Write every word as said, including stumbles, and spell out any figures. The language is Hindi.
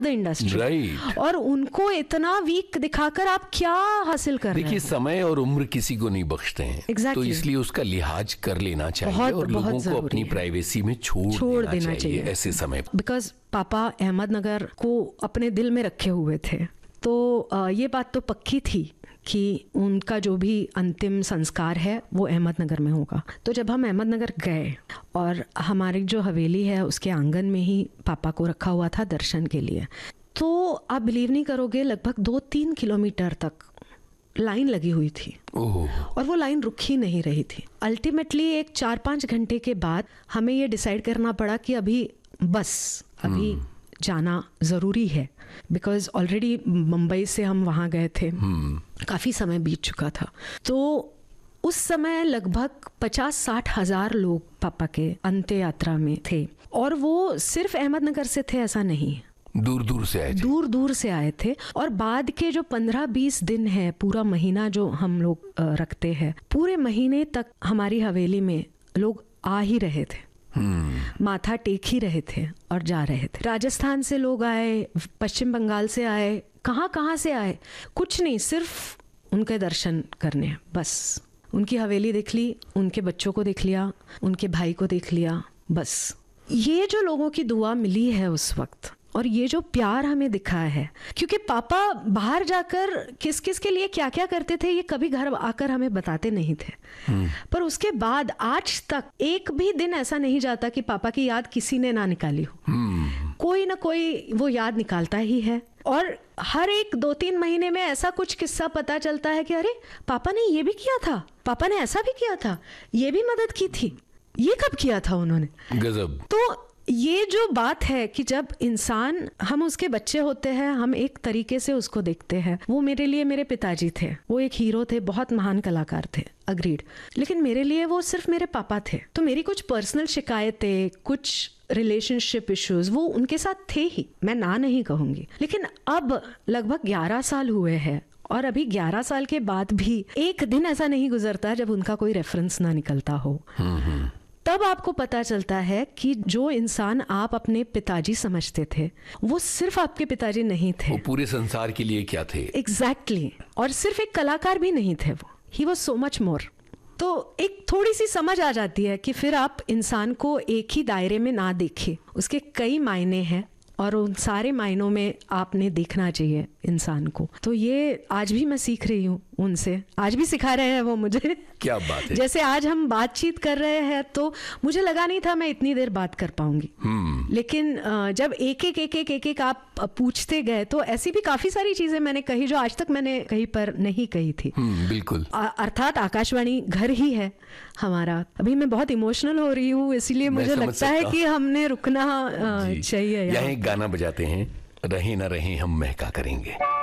The industry right. और उनको इतना वीक दिखाकर आप क्या हासिल कर रहे हैं? देखिए, समय और उम्र किसी को नहीं बख्शते हैं, exactly. तो इसलिए उसका लिहाज कर लेना चाहिए बहुत, और लोगों को अपनी प्राइवेसी में छोड़, छोड़ देना, देना चाहिए, चाहिए ऐसे समय। बिकॉज पापा अहमदनगर को अपने दिल में रखे हुए थे, तो ये बात तो पक्की थी कि उनका जो भी अंतिम संस्कार है वो अहमदनगर में होगा। तो जब हम अहमदनगर गए और हमारी जो हवेली है उसके आंगन में ही पापा को रखा हुआ था दर्शन के लिए, तो आप बिलीव नहीं करोगे, लगभग दो तीन किलोमीटर तक लाइन लगी हुई थी और वो लाइन रुक ही नहीं रही थी। अल्टीमेटली एक चार पाँच घंटे के बाद हमें ये डिसाइड करना पड़ा कि अभी बस अभी जाना ज़रूरी है, बिकॉज ऑलरेडी मुंबई से हम वहाँ गए थे, काफ़ी समय बीत चुका था। तो उस समय लगभग पचास साठ हज़ार लोग पापा के अंत्य यात्रा में थे और वो सिर्फ अहमदनगर से थे ऐसा नहीं, दूर दूर से आए थे, दूर दूर से आए थे। और बाद के जो पंद्रह बीस दिन है, पूरा महीना जो हम लोग रखते हैं, पूरे महीने तक हमारी हवेली में लोग आ ही रहे थे, Hmm. माथा टेक ही रहे थे और जा रहे थे। राजस्थान से लोग आए, पश्चिम बंगाल से आए, कहाँ कहाँ से आए, कुछ नहीं, सिर्फ उनके दर्शन करने, बस उनकी हवेली देख ली, उनके बच्चों को देख लिया, उनके भाई को देख लिया, बस। ये जो लोगों की दुआ मिली है उस वक्त और ये जो प्यार हमें दिखा है, क्योंकि पापा बाहर जाकर किस किस के लिए क्या क्या करते थे ये कभी घर आकर हमें बताते नहीं थे, hmm. पर उसके बाद आज तक एक भी दिन ऐसा नहीं जाता कि पापा की याद किसी ने ना निकाली हो। hmm. कोई ना कोई वो याद निकालता ही है और हर एक दो तीन महीने में ऐसा कुछ किस्सा पता चलता है कि अरे पापा ने ये भी किया था, पापा ने ऐसा भी किया था, ये भी मदद की थी, ये कब किया था उन्होंने। गजब। तो ये जो बात है कि जब इंसान, हम उसके बच्चे होते हैं, हम एक तरीके से उसको देखते हैं। वो मेरे लिए मेरे पिताजी थे, वो एक हीरो थे, बहुत महान कलाकार थे, अग्रीड, लेकिन मेरे लिए वो सिर्फ मेरे पापा थे। तो मेरी कुछ पर्सनल शिकायतें, कुछ रिलेशनशिप इश्यूज वो उनके साथ थे ही, मैं ना नहीं कहूँगी। लेकिन अब लगभग ग्यारह साल हुए हैं और अभी ग्यारह साल के बाद भी एक दिन ऐसा नहीं गुजरता जब उनका कोई रेफरेंस ना निकलता हो। तब आपको पता चलता है कि जो इंसान आप अपने पिताजी समझते थे वो सिर्फ आपके पिताजी नहीं थे, वो पूरे संसार के लिए क्या थे। Exactly exactly. और सिर्फ एक कलाकार भी नहीं थे वो, he was so much more. तो एक थोड़ी सी समझ आ जाती है कि फिर आप इंसान को एक ही दायरे में ना देखें, उसके कई मायने हैं और उन सारे मायनों में आपने देखना चाहिए इंसान को। तो ये आज भी मैं सीख रही हूँ उनसे, आज भी सिखा रहे हैं वो मुझे। क्या बात है। जैसे आज हम बातचीत कर रहे हैं तो मुझे लगा नहीं था मैं इतनी देर बात कर पाऊंगी, hmm. लेकिन जब एक एक एक एक एक एक आप पूछते गए तो ऐसी भी काफी सारी चीजें मैंने कही जो आज तक मैंने कहीं पर नहीं कही थी। hmm, बिल्कुल। अर्थात आकाशवाणी घर ही है हमारा। अभी मैं बहुत इमोशनल हो रही हूँ, इसीलिए मुझे लगता है कि हमने रुकना चाहिए। यहाँ एक गाना बजाते हैं, रहे ना रहे हम महका करेंगे।